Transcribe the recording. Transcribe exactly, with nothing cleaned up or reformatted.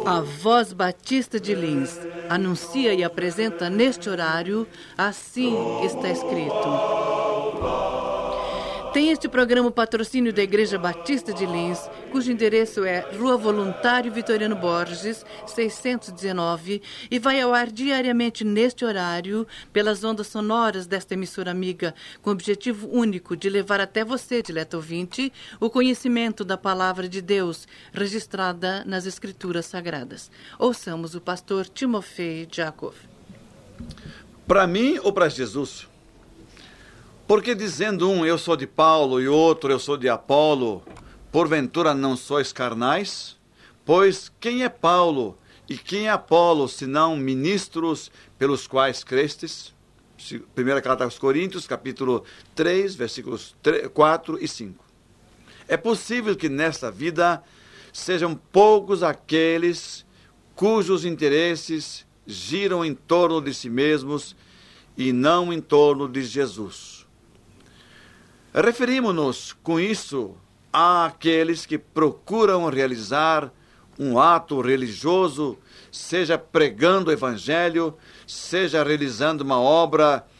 A Voz Batista de Lins anuncia e apresenta neste horário, assim está escrito. Tem este programa o patrocínio da Igreja Batista de Lins, cujo endereço é Rua Voluntário Vitoriano Borges, seiscentos e dezenove, e vai ao ar diariamente neste horário, pelas ondas sonoras desta emissora amiga, com o objetivo único de levar até você, dileto ouvinte, o conhecimento da Palavra de Deus, registrada nas Escrituras Sagradas. Ouçamos o pastor Timofei Jacob. Para mim ou para Jesus? Porque dizendo um, eu sou de Paulo, e outro, eu sou de Apolo, porventura não sois carnais? Pois quem é Paulo e quem é Apolo, senão ministros pelos quais crestes? Primeira carta aos Coríntios, capítulo três, versículos quatro e cinco. É possível que nesta vida sejam poucos aqueles cujos interesses giram em torno de si mesmos e não em torno de Jesus. Referimos-nos com isso àqueles que procuram realizar um ato religioso, seja pregando o evangelho, seja realizando uma obra